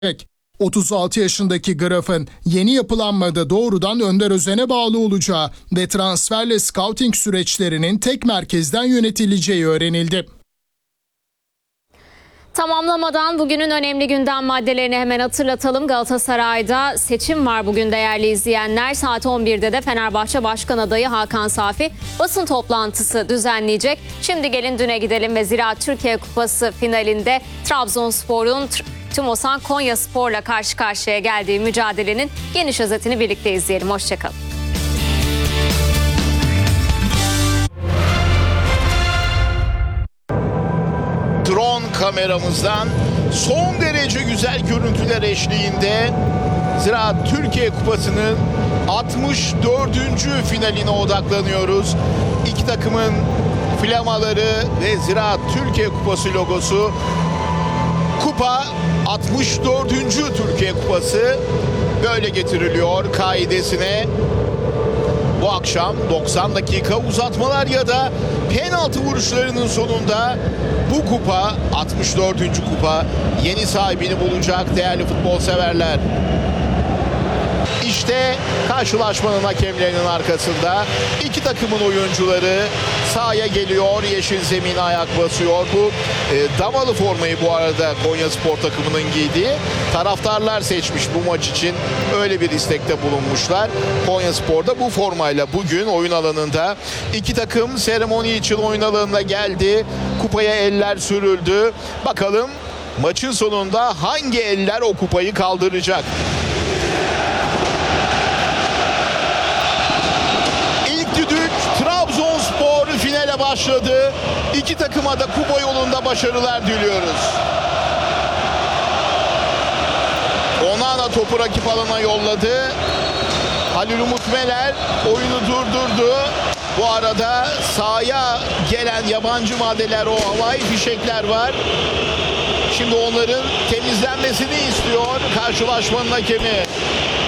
36 yaşındaki Graf'ın yeni yapılanmada doğrudan Önder Özen'e bağlı olacağı ve transferle scouting süreçlerinin tek merkezden yönetileceği öğrenildi. Tamamlamadan bugünün önemli gündem maddelerini hemen hatırlatalım. Galatasaray'da seçim var bugün değerli izleyenler. Saat 11'de de Fenerbahçe Başkan Adayı Hakan Safi basın toplantısı düzenleyecek. Şimdi gelin düne gidelim ve Ziraat Türkiye Kupası finalinde Trabzonspor'un Tümosan Konyaspor'la karşı karşıya geldiği mücadelenin geniş özetini birlikte izleyelim. Hoşçakalın. Drone kameramızdan son derece güzel görüntüler eşliğinde Ziraat Türkiye Kupası'nın 64. finaline odaklanıyoruz. İki takımın flamaları ve Ziraat Türkiye Kupası logosu. Kupa 64. Türkiye Kupası böyle getiriliyor kaidesine. Bu akşam 90 dakika uzatmalar ya da penaltı vuruşlarının sonunda bu kupa 64. kupa yeni sahibini bulacak değerli futbol severler. İşte karşılaşmanın hakemlerinin arkasında iki takımın oyuncuları sahaya geliyor. Yeşil zemine ayak basıyor. Bu damalı formayı bu arada Konyaspor takımının giydiği. Taraftarlar seçmiş bu maç için. Öyle bir istekte bulunmuşlar. Konyaspor'da bu formayla bugün oyun alanında iki takım seremoni için oyun alanına geldi. Kupaya eller sürüldü. Bakalım maçın sonunda hangi eller o kupayı kaldıracak? Trabzonspor finale başladı. İki takıma da kupa yolunda başarılar diliyoruz. Onana topu rakip alana yolladı. Halil Umut Meler oyunu durdurdu. Bu arada sahaya gelen yabancı maddeler, o havai fişekler var. Şimdi onların temizlenmesini istiyor karşılaşmanın hakemi.